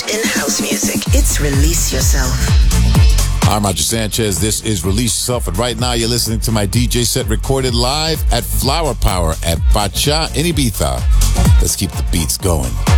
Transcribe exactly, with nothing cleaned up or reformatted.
in house music. It's Release Yourself. I'm Roger Sanchez. This is Release Yourself. And right now you're listening to my D J set recorded live at Flower Power at Pacha in Ibiza. Let's keep the beats going.